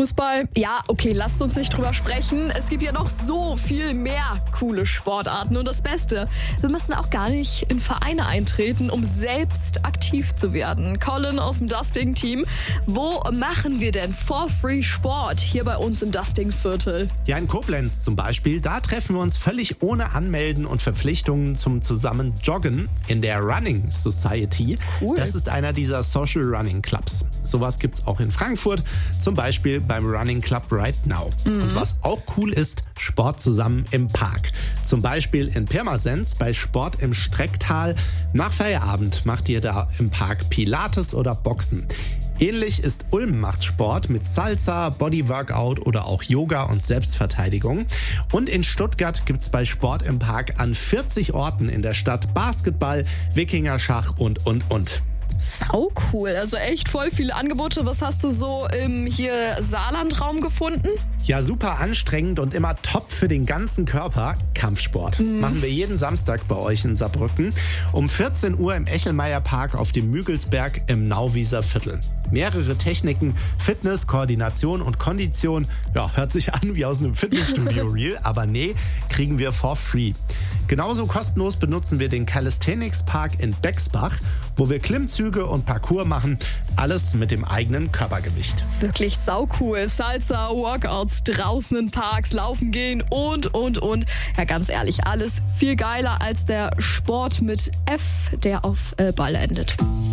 Fußball? Ja, okay, lasst uns nicht drüber sprechen. Es gibt ja noch so viel mehr coole Sportarten. Und das Beste, wir müssen auch gar nicht in Vereine eintreten, um selbst aktiv zu werden. Colin aus dem Dusting-Team, wo machen wir denn for free Sport hier bei uns im Dusting-Viertel? Ja, in Koblenz zum Beispiel, da treffen wir uns völlig ohne Anmelden und Verpflichtungen zum zusammen Joggen in der Running Society. Cool. Das ist einer dieser Social Running Clubs. Sowas gibt's auch in Frankfurt, zum Beispiel beim Running Club Right Now. Und was auch cool ist, Sport zusammen im Park. Zum Beispiel in Pirmasens bei Sport im Strecktal. Nach Feierabend macht ihr da im Park Pilates oder Boxen. Ähnlich ist Ulm macht Sport mit Salsa, Bodyworkout oder auch Yoga und Selbstverteidigung. Und in Stuttgart gibt's bei Sport im Park an 40 Orten in der Stadt Basketball, Wikingerschach und. Sau cool, also echt voll viele Angebote. Was hast du so im hier Saarlandraum gefunden? Ja, super anstrengend und immer top für den ganzen Körper. Kampfsport. Machen wir jeden Samstag bei euch in Saarbrücken. Um 14 Uhr im Echelmeier Park auf dem Mügelsberg im Nauwieser Viertel. Mehrere Techniken, Fitness, Koordination und Kondition. Ja, hört sich an wie aus einem Fitnessstudio Real, aber nee, kriegen wir for free. Genauso kostenlos benutzen wir den Calisthenics Park in Bexbach, wo wir Klimmzüge und Parkour machen. Alles mit dem eigenen Körpergewicht. Wirklich sau cool. Salsa, Workouts, draußen in Parks, laufen gehen und. Ja, ganz ehrlich, alles viel geiler als der Sport mit F, der auf Ball endet.